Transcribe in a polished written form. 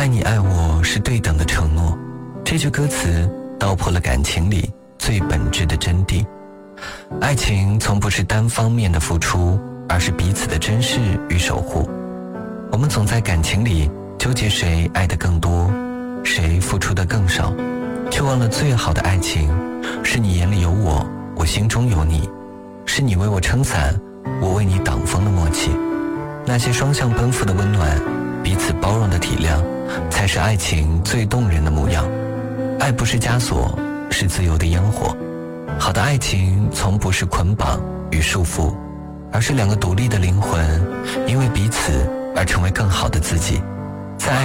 爱你爱我是对等的承诺。这句歌词道破了感情里最本质的真谛。爱情从不是单方面的付出，而是彼此的珍视与守护。我们总在感情里纠结谁爱得更多，谁付出得更少，却忘了最好的爱情是你眼里有我，我心中有你，是你为我撑伞，我为你挡风的默契。那些双向奔赴的温暖，彼此包容的体谅，才是爱情最动人的模样。爱不是枷锁，是自由的烟火。好的爱情从不是捆绑与束缚，而是两个独立的灵魂因为彼此而成为更好的自己。